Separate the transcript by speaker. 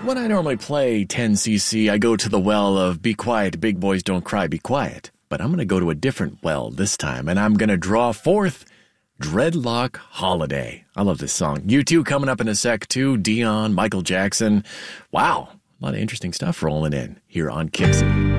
Speaker 1: When I normally play 10cc, I go to the well of Be Quiet, Big Boys Don't Cry, Be Quiet. But I'm going to go to a different well this time, and I'm going to draw forth Dreadlock Holiday. I love this song. U2 coming up in a sec, too. Dion, Michael Jackson. Wow, a lot of interesting stuff rolling in here on Kixie.